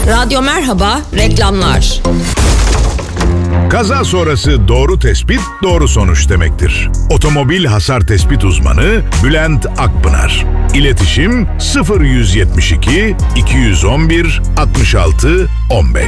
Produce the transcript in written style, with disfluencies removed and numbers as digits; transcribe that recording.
Radyo Merhaba, reklamlar. Kaza sonrası doğru tespit, doğru sonuç demektir. Otomobil hasar tespit uzmanı Bülent Akpınar. İletişim 0172 211 66 15.